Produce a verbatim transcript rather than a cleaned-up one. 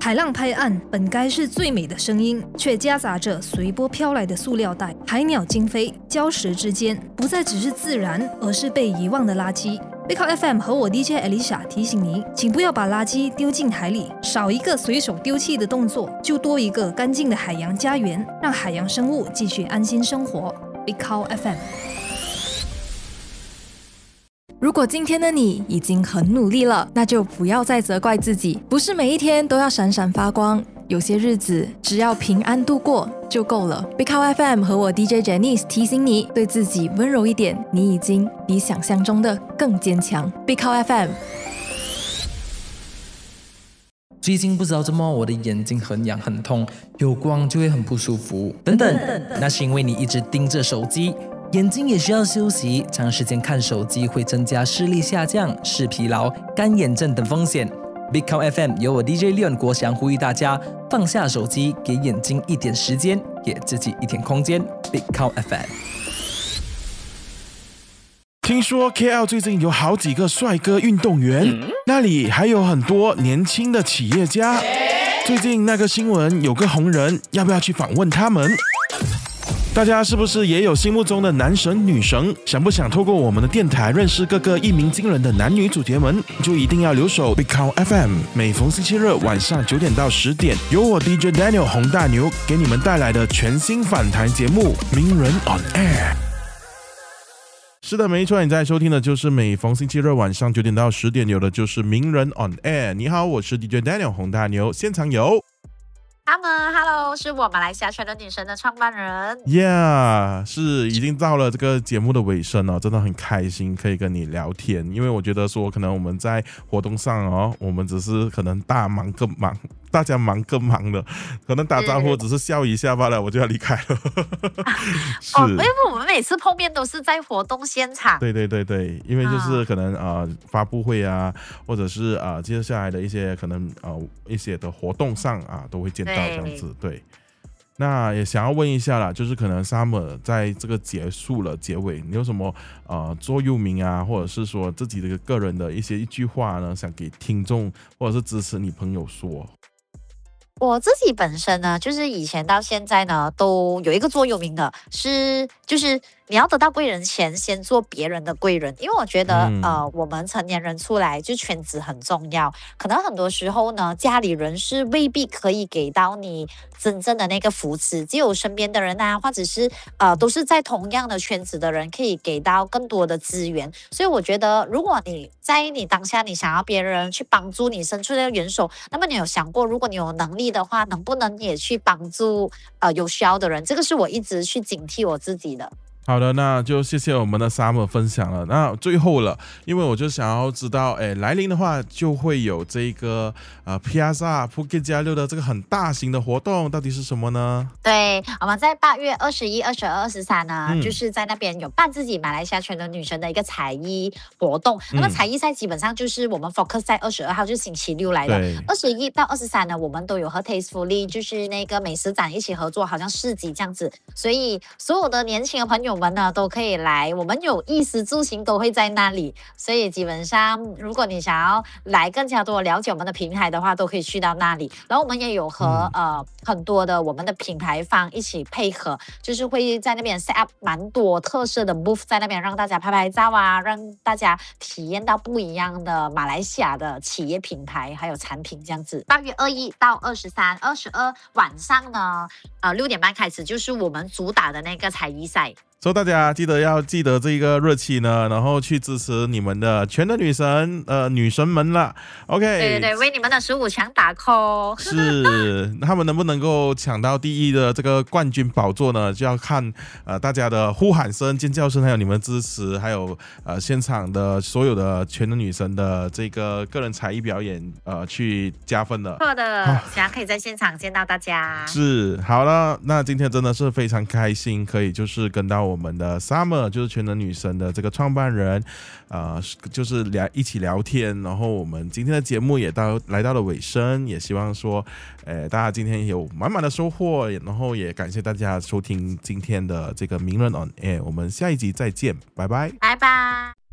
海浪拍岸本该是最美的声音，却夹杂着随波飘来的塑料袋、海鸟惊飞，礁石之间不再只是自然，而是被遗忘的垃圾。Big Hot F M 和我 D J Alicia 提醒你，请不要把垃圾丢进海里，少一个随手丢弃的动作，就多一个干净的海洋家园，让海洋生物继续安心生活。Big Hot F M。 如果今天的你已经很努力了，那就不要再责怪自己，不是每一天都要闪闪发光，有些日子只要平安度过就够了。Big Hot F M 和我 D J Janice 提醒你，对自己温柔一点，你已经比想象中的更坚强。Big Hot F M。 最近不知道怎么我的眼睛很痒很痛，有光就会很不舒服等等，那是因为你一直盯着手机，眼睛也需要休息，长时间看手机会增加视力下降、视疲劳、干眼症等风险。Big Hot F M 由我 D J Leon 国祥呼吁大家放下手机，给眼睛一点时间，给自己一点空间。Big Hot F M。 听说 K L 最近有好几个帅哥运动员，嗯、那里还有很多年轻的企业家。最近那个新闻有个红人，要不要去访问他们？大家是不是也有心目中的男神女神？想不想透过我们的电台认识各个一鸣惊人的男女主角们？就一定要留守 Big Hot F M， 每逢星期日晚上九点到十点，由我 D J Daniel 洪大牛给你们带来的全新访谈节目《名人 on Air》。是的，没错，你在收听的就是每逢星期日晚上九点到十点有的就是名人 on air。 你好，我是 D J Daniel 洪大牛，现场有他们 Hello， 是我马来西亚全能女神的创办人。 Yeah， 是已经到了这个节目的尾声哦，真的很开心可以跟你聊天，因为我觉得说可能我们在活动上哦，我们只是可能大忙更忙，大家忙更忙的，可能打招呼只是笑一下罢了，我就要离开了。是哦，因为我们每次碰面都是在活动现场。 对对对对，因为就是可能啊、呃、发布会啊，或者是啊、呃、接下来的一些可能啊、呃、一些的活动上啊都会见到这样子。对，那也想要问一下啦，就是可能 Summer 在这个结束了结尾，你有什么呃座右铭啊，或者是说自己的个人的一些一句话呢，想给听众或者是支持你朋友说？ 我自己本身呢，就是以前到现在呢，都有一个座右铭的，是就是你要得到贵人前，先做别人的贵人。因为我觉得，嗯、呃，我们成年人出来就圈子很重要，可能很多时候呢，家里人是未必可以给到你真正的那个扶持，只有身边的人啊，或者是呃，都是在同样的圈子的人，可以给到更多的资源。所以我觉得，如果你在你当下，你想要别人去帮助你，伸出那个援手，那么你有想过，如果你有能力的话，能不能也去帮助呃有需要的人？这个是我一直去警惕我自己的。 好的，那就谢谢我们的 Summer 分享了。那最后了，因为我就想要知道，哎，来临的话就会有这个呃 Piazza Phuket 加六的这个很大型的活动，到底是什么呢？ 对，我们在八月二十一、二十二、二十三呢、嗯，就是在那边有办自己马来西亚全能女神的一个才艺活动。嗯、那么才艺赛基本上就是我们 focus 在二十二号，就是星期六来的。二十一到二十三呢，我们都有和 Tastefully 就是那个美食展一起合作，好像市集这样子。所以所有的年轻的朋友。我们呢都可以来，我们有衣食住行都会在那里，所以基本上如果你想要来更加多了解我们的平台的话，都可以去到那里。然后我们也有和、嗯、呃很多的我们的品牌方一起配合，就是会在那边 set up 蛮多特色的 booth 在那边，让大家拍拍照啊，让大家体验到不一样的马来西亚的企业品牌还有产品这样子。八月二十一到二十三、二十二晚上呢，呃六点半开始就是我们主打的那个才艺赛。 所以大家记得要记得这个日期呢，然后去支持你们的全能女神呃女神们啦。 OK， 对对对，为你们的十五强打 call。 是他们能不能够抢到第一的这个冠军宝座呢，就要看呃大家的呼喊声、尖叫声，还有你们支持，还有呃现场的所有的全能女神的这个个人才艺表演呃去加分的。 错的，希望可以在现场见到大家。 是，好了，那今天真的是非常开心，可以就是跟到我我们的 Summer 就是全能女神的这个创办人，呃，就是聊一起聊天，然后我们今天的节目也到来到了尾声，也希望说，呃，大家今天有满满的收获，然后也感谢大家收听今天的这个名人 on air， 我们下一集再见，拜拜， 拜拜。